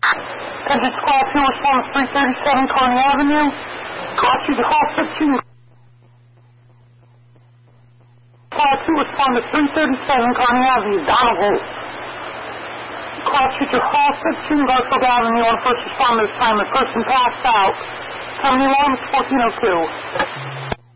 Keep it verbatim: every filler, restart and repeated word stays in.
Attention Squad two, respond to three thirty-seven Kearney Avenue. Call two to Hall fifteen. Squad two, respond to three thirty-seven Kearney Avenue, Donovan. Call two to Hall fifteen Garfield Avenue on first responders time. The person passed out. Company alarm is fourteen oh two.